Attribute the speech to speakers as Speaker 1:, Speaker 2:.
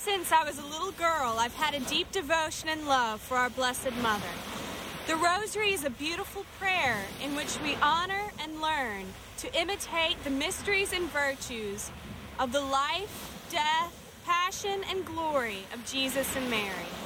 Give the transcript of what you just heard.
Speaker 1: since I was a little girl, I've had a deep devotion and love for our Blessed Mother. The Rosary is a beautiful prayer in which we honor and learn to imitate the mysteries and virtues of the life, death, passion, and glory of Jesus and Mary.